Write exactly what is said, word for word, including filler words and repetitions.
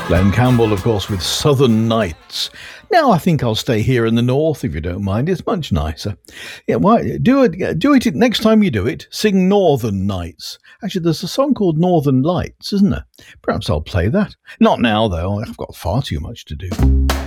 Glenn Campbell, of course, with Southern Nights. Now I think I'll stay here in the north, if you don't mind. It's much nicer. Yeah, why do it? Do it next time you do it. Sing Northern Nights. Actually, there's a song called Northern Lights, isn't there? Perhaps I'll play that. Not now, though. I've got far too much to do.